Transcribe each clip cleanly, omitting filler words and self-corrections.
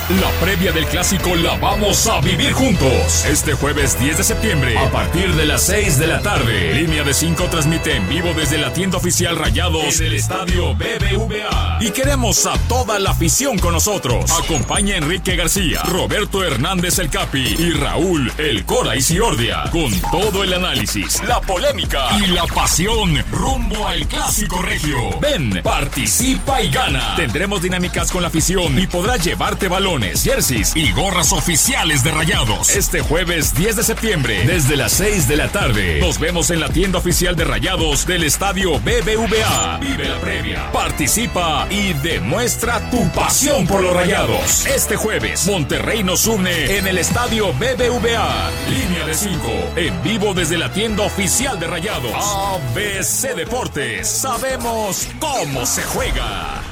La previa del clásico la vamos a vivir juntos. Este jueves 10 de septiembre, a partir de las 6 de la tarde. Línea de 5 transmite en vivo desde la tienda oficial Rayados en el estadio BBVA. Y queremos a toda la afición con nosotros. Acompaña a Enrique García, Roberto Hernández el Capi y Raúl el Cora Isiordia. Con todo el análisis, la polémica y la pasión rumbo al clásico regio. Ven, participa y gana. Tendremos dinámicas con la afición y podrás llevarte balones, jerseys y gorras oficiales de Rayados. Este jueves 10 de septiembre, desde las 6 de la tarde. Nos vemos en la tienda oficial de Rayados del estadio BBVA. Vive la previa, participa y demuestra tu pasión por los Rayados. Este jueves, Monterrey nos une en el estadio BBVA. Línea de 5, en vivo desde la tienda oficial de Rayados. ABC Deportes, sabemos cómo se juega.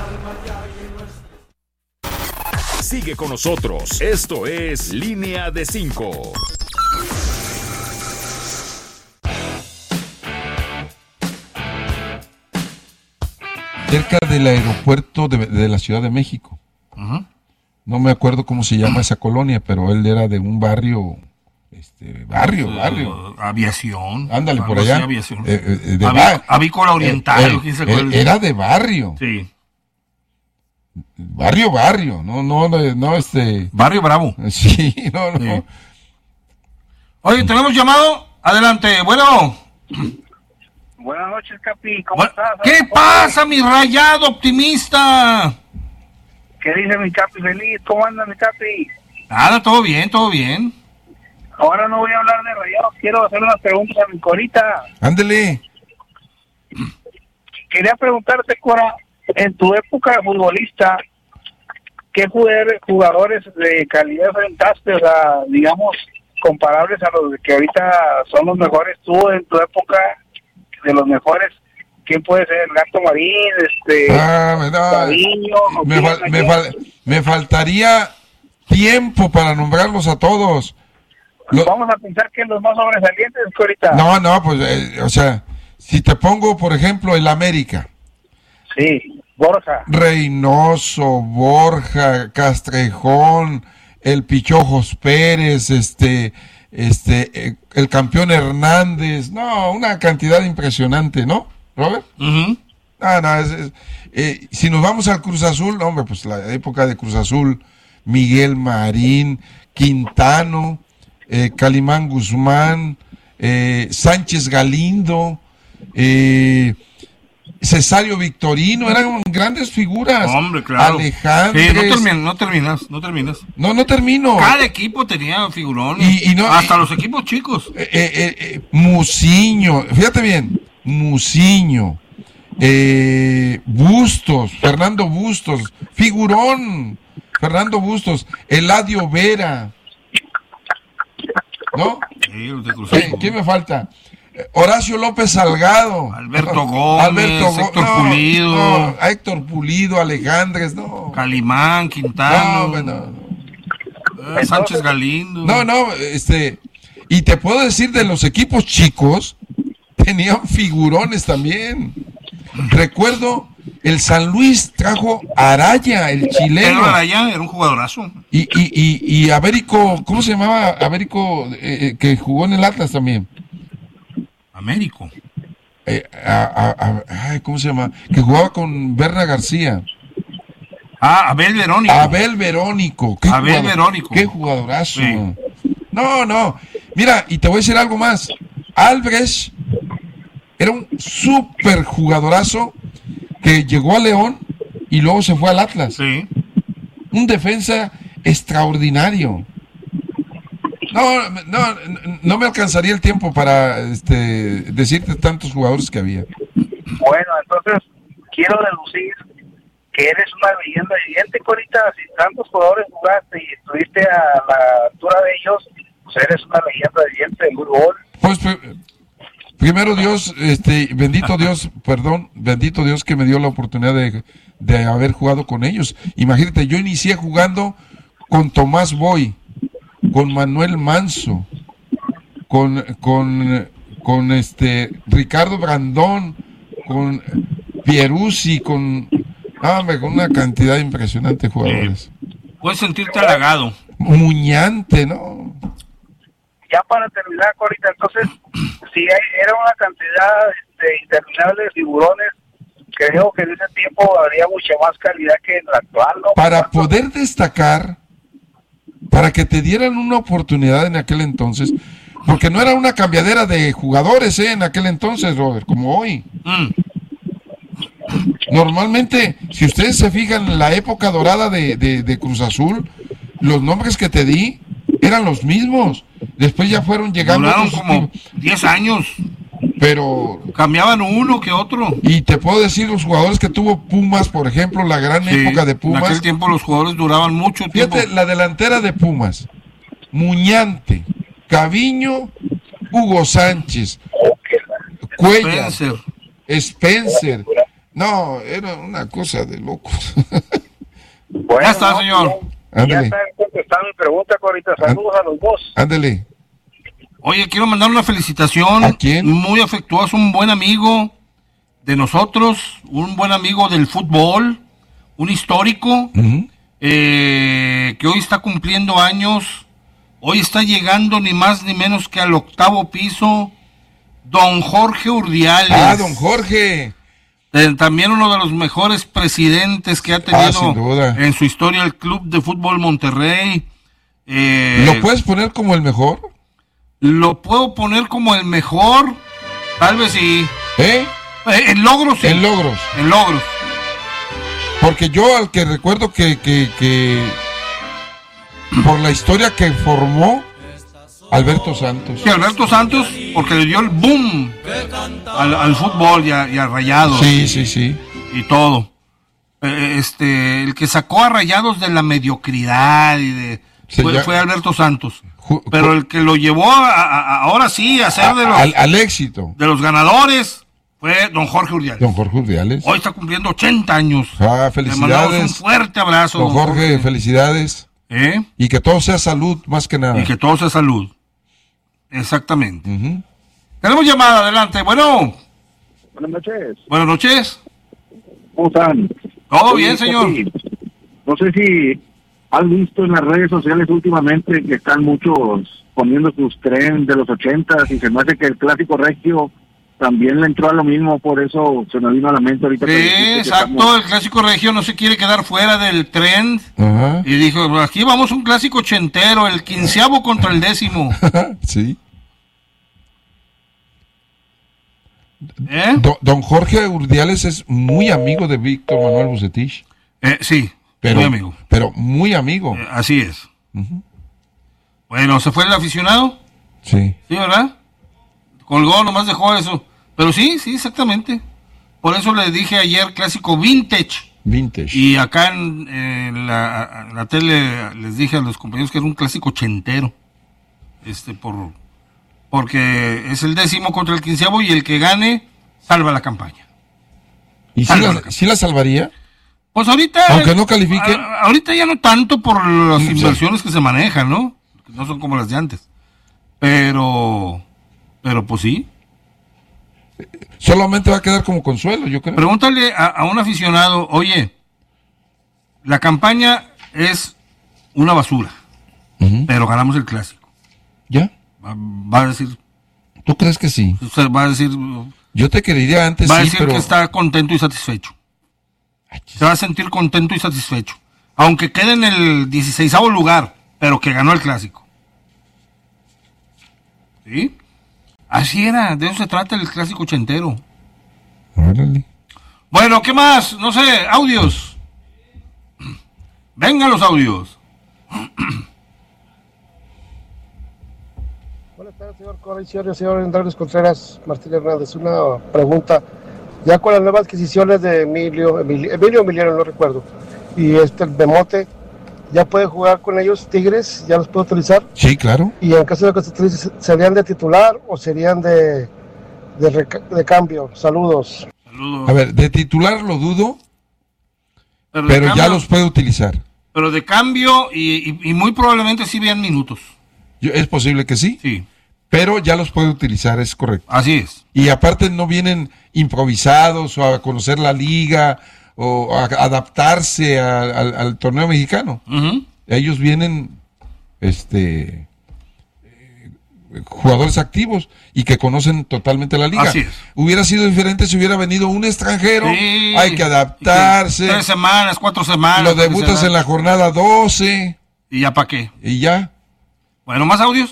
Sigue con nosotros. Esto es Línea de 5. Cerca del aeropuerto de la Ciudad de México. Uh-huh. No me acuerdo cómo se llama esa colonia, pero él era de un barrio. Barrio. Aviación. Ándale, por allá. Aviación. Avícola Oriental. Era de barrio. Sí. Barrio, no, Barrio Bravo. Sí, no. Sí. Oye, tenemos llamado. Adelante, bueno. Buenas noches, Capi. ¿Cómo estás? ¿Qué pasa, mi rayado optimista? ¿Qué dice mi Capi feliz? ¿Cómo anda mi Capi? Nada, todo bien. Ahora no voy a hablar de Rayados, quiero hacer unas preguntas a mi Corita. Ándele. Quería preguntarte, Cora, en tu época de futbolista, ¿qué jugadores de calidad enfrentaste? O sea, digamos, comparables a los que ahorita son los mejores. Tú, en tu época, de los mejores, ¿quién puede ser? ¿El Gato Marín? Cariño, me faltaría tiempo para nombrarlos a todos. Vamos a pensar que los más sobresalientes, Corita. No, pues, o sea, si te pongo, por ejemplo, el América. Sí, Borja. Reynoso, Borja, Castrejón, el Pichojos Pérez, el campeón Hernández. No, una cantidad impresionante, ¿no, Robert? Uh-huh. Si nos vamos al Cruz Azul, hombre, pues la época de Cruz Azul, Miguel Marín, Quintano, Calimán Guzmán, Sánchez Galindo, Cesario Victorino, eran grandes figuras. Hombre, claro. Alejandro. Sí, no terminas. No termino. Cada equipo tenía figurón. Hasta los equipos chicos. Muciño, fíjate bien, Muciño, Bustos, Fernando Bustos, figurón, Fernando Bustos, Eladio Vera, ¿no? Sí, los de Cruz Azul. ¿Quién me falta? Horacio López Salgado, Alberto Gómez, Héctor Pulido, Alejandres, Calimán, Quintano, Sánchez Galindo. Y te puedo decir, de los equipos chicos, tenían figurones también. Recuerdo, el San Luis trajo a Araya, el chileno. Araya era un jugadorazo. Y Américo, ¿cómo se llamaba? Américo, que jugó en el Atlas también. Américo. ¿Cómo se llama? Que jugaba con Berna García. Abel Verónico. Qué jugadorazo. Sí. No. Mira, y te voy a decir algo más. Albrecht era un súper jugadorazo que llegó a León y luego se fue al Atlas. Sí. Un defensa extraordinario. No me alcanzaría el tiempo para decirte tantos jugadores que había. Bueno, entonces quiero deducir que eres una leyenda viviente, Corita. Si tantos jugadores jugaste y estuviste a la altura de ellos, pues eres una leyenda viviente del fútbol. Pues primero Dios, bendito Dios que me dio la oportunidad de haber jugado con ellos. Imagínate, yo inicié jugando con Tomás Boy, con Manuel Manso, con Ricardo Brandón, con Pieruzzi, con una cantidad impresionante de jugadores. Puedes sentirte halagado. Muñante, ¿no? Ya para terminar, Corita, entonces, si era una cantidad interminable de tiburones, creo que en ese tiempo habría mucha más calidad que en la actual, ¿no? Para poder destacar, para que te dieran una oportunidad en aquel entonces, porque no era una cambiadera de jugadores, en aquel entonces, Robert, como hoy. Normalmente, si ustedes se fijan en la época dorada de Cruz Azul, los nombres que te di eran los mismos. Después ya fueron llegando. Duraron como 10 años. Pero cambiaban uno que otro. Y te puedo decir los jugadores que tuvo Pumas, por ejemplo, la gran época de Pumas. En aquel tiempo los jugadores duraban mucho tiempo. Fíjate, la delantera de Pumas: Muñante, Caviño, Hugo Sánchez, Cuellar, Spencer. No, era una cosa de locos. Bueno, ya está, señor. Ya está contestando mi pregunta, Corita. Saludos a los dos. Ándele. Oye, quiero mandar una felicitación. ¿A quién? Muy afectuoso, un buen amigo de nosotros, un buen amigo del fútbol, un histórico, que hoy está cumpliendo años. Hoy está llegando ni más ni menos que al 8º piso, don Jorge Urdiales. Ah, don Jorge. También uno de los mejores presidentes que ha tenido en su historia el Club de Fútbol Monterrey. ¿Lo puedes poner como el mejor? Lo puedo poner como el mejor, tal vez sí. En logros, sí. En logros. En logros. Porque yo al que recuerdo que por la historia que formó Alberto Santos. Sí, Alberto Santos, porque le dio el boom al fútbol y a Rayados. Sí. Y todo. El que sacó a Rayados de la mediocridad y fue Alberto Santos. Pero el que lo llevó ahora sí a ser al éxito de los ganadores fue don Jorge Urdiales. Don Jorge Urdiales. Hoy está cumpliendo 80 años. Felicidades. Le mandamos un fuerte abrazo. Don Jorge, felicidades. Y que todo sea salud, más que nada. Y que todo sea salud. Exactamente. Tenemos llamada, adelante. Bueno. Buenas noches. Buenas noches. ¿Cómo están? Todo bien, señor. No sé si has visto en las redes sociales últimamente que están muchos poniendo sus trends de los 80s y se me hace que el clásico regio también le entró a lo mismo, por eso se me vino a la mente ahorita. Sí, exacto, el clásico regio no se quiere quedar fuera del trend. Y dijo, aquí vamos un clásico ochentero, el 15avo contra el 10º. Sí. Don Jorge Urdiales es muy amigo de Víctor Manuel Bucetich. Sí, muy amigo. Pero muy amigo. Así es. Bueno, ¿se fue el aficionado? Sí. Sí, ¿verdad? Colgó, nomás dejó eso. Pero sí, exactamente. Por eso le dije ayer clásico vintage. Y acá en la tele les dije a los compañeros que era un clásico ochentero. Porque es el 10º contra el 15avo y el que gane salva la campaña. ¿Y si la salvaría? Pues ahorita... Aunque no califique. Ahorita ya no tanto por las inversiones que se manejan, ¿no? No son como las de antes. Pero pues sí. Solamente va a quedar como consuelo, yo creo. Pregúntale a un aficionado, oye, la campaña es una basura, pero ganamos el clásico. ¿Ya? Va a decir... ¿Tú crees que sí? Va a decir... Yo te quería antes, va a decir que está contento y satisfecho. Se va a sentir contento y satisfecho. Aunque quede en el 16º lugar, pero que ganó el clásico. ¿Sí? Así era, de eso se trata el clásico ochentero. Órale. Bueno, ¿qué más? No sé, audios. Vengan los audios. Buenas tardes, señor Corrección, señor Andrés Contreras, Martín Hernández. Una pregunta. Ya con las nuevas adquisiciones de Emiliano, no recuerdo, y el Bemote, ¿ya puede jugar con ellos Tigres? ¿Ya los puede utilizar? Sí, claro. Y en caso de que se utilice, ¿serían de titular o serían de cambio? Saludos. A ver, de titular lo dudo, pero ya los puede utilizar. Pero de cambio y muy probablemente sí vean minutos. Es posible que sí. Sí. Pero ya los puede utilizar, es correcto. Así es. Y aparte no vienen improvisados o a conocer la liga o a adaptarse al torneo mexicano. ellos vienen, jugadores activos y que conocen totalmente la liga. Así es. Hubiera sido diferente si hubiera venido un extranjero. Sí, hay que adaptarse. 3 semanas, 4 semanas. Lo debutas en la jornada 12. ¿Y ya para qué? Y ya. Bueno, ¿más audios?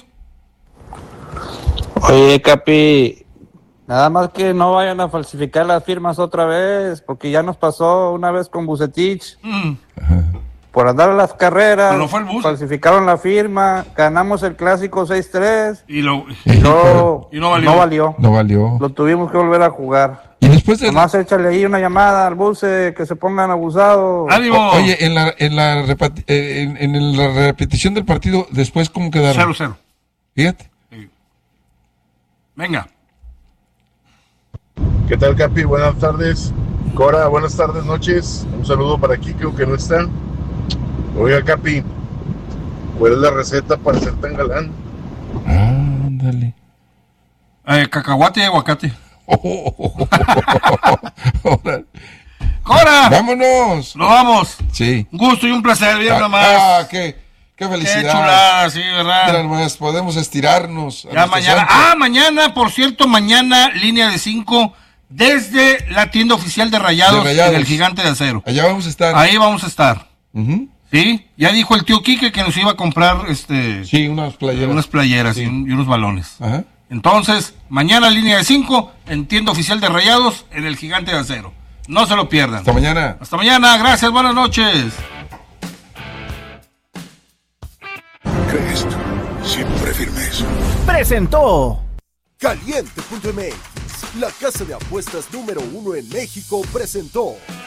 Oye, Capi, nada más que no vayan a falsificar las firmas otra vez, porque ya nos pasó una vez con Vucetich. Por andar a las carreras, Pero no fue el Bus. falsificaron la firma, ganamos el clásico 6-3 Y no valió. No valió. Lo tuvimos que volver a jugar. Y después de Nomás échale ahí una llamada al Buce, que se pongan abusados. ¡Ánimo! Oye, en la repetición del partido, después, ¿cómo quedaron? 0-0. Fíjate. Venga. ¿Qué tal, Capi? Buenas tardes. Cora, buenas tardes, noches. Un saludo para Kike, aunque no está. Oiga, Capi, ¿cuál es la receta para ser tan galán? Ándale. Cacahuate y aguacate. Órale. ¡Cora! ¡Vámonos! ¡Nos vamos! Sí. Un gusto y un placer, bien nomás. Qué Qué felicidad. chulada, sí, ¿verdad? Mira nomás, podemos estirarnos. Ya mañana. Mañana, por cierto, mañana, línea de 5 desde la tienda oficial de Rayados, en el Gigante de Acero. Allá vamos a estar. Ahí vamos a estar. Uh-huh. Sí, ya dijo el tío Quique que nos iba a comprar sí, unas playeras. Sí. y unos balones. Ajá. Entonces, mañana línea de 5 en tienda oficial de Rayados en el Gigante de Acero. No se lo pierdan. Hasta mañana. Hasta mañana, gracias, buenas noches. Cristo, siempre firmes. Presentó Caliente.mx, la casa de apuestas número 1 en México, presentó